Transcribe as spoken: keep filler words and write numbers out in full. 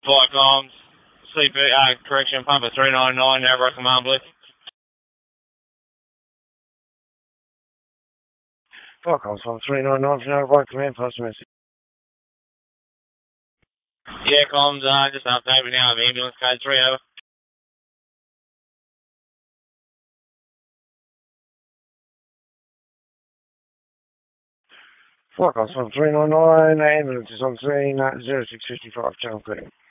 Flight comms, C P, uh, correction, pump at three nine nine, now right command, please. Flight comms, pump three nine nine, now right command, pass the message. Yeah, comms, uh, just update me now of ambulance code three over. Flight comms, pump three nine nine, ambulance is on scene, uh, zero six five five, channel clear.